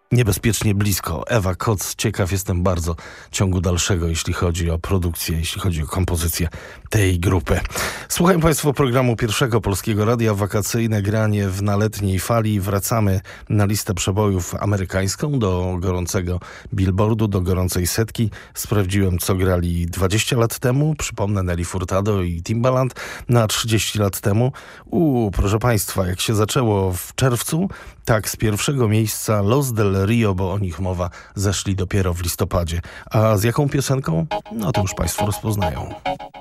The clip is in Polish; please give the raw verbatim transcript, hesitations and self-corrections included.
Niebezpiecznie blisko. Ewa Koc, ciekaw jestem bardzo ciągu dalszego, jeśli chodzi o produkcję, jeśli chodzi o kompozycję tej grupy. Słuchają Państwo programu Pierwszego Polskiego Radia, wakacyjne granie w naletniej fali. Wracamy na listę przebojów amerykańską, do gorącego billboardu, do gorącej setki. Sprawdziłem, co grali dwadzieścia lat temu. Przypomnę, Nelly Furtado i Timbaland na trzydzieści lat temu. U, proszę Państwa, jak się zaczęło w czerwcu, tak z pierwszego miejsca Los del Rio, bo o nich mowa, zeszli dopiero w listopadzie. A z jaką piosenką? No to już Państwo rozpoznają.